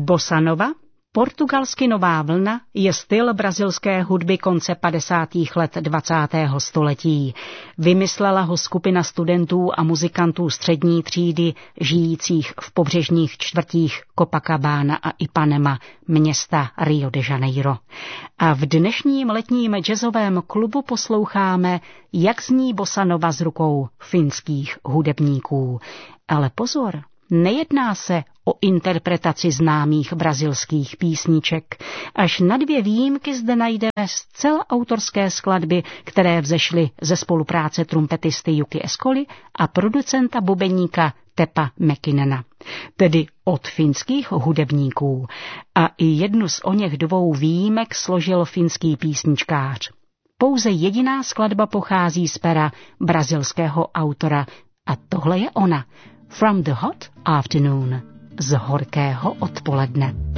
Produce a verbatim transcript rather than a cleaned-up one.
Bossa nova, portugalsky nová vlna, je styl brazilské hudby konce padesátých let dvacátého století. Vymyslela ho skupina studentů a muzikantů střední třídy, žijících v pobřežních čtvrtích Copacabana a Ipanema, města Rio de Janeiro. A v dnešním letním jazzovém klubu posloucháme, jak zní bossa nova z rukou finských hudebníků. Ale pozor! Nejedná se o interpretaci známých brazilských písniček. Až na dvě výjimky zde najdeme zcela autorské skladby, které vzešly ze spolupráce trumpetisty Yuki Escoli a producenta bubeníka Tepa Mäkinena, tedy od finských hudebníků. A i jednu z oněch dvou výjimek složil finský písničkář. Pouze jediná skladba pochází z pera brazilského autora a tohle je ona. From the hot afternoon, z horkého odpoledne.